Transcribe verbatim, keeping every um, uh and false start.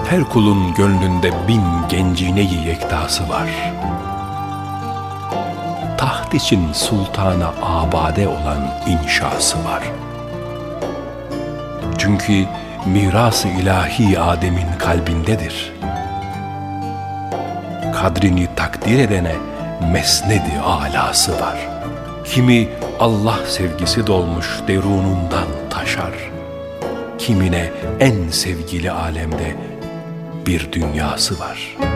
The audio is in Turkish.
Her kulun gönlünde bin gencine-i yektası var. Taht için sultana abade olan inşası var. Çünkü miras-ı ilahi Adem'in kalbindedir. Kadrini takdir edene mesnedi alası var. Kimi Allah sevgisi dolmuş derunundan taşar. Kimine en sevgili alemde bir dünyası var.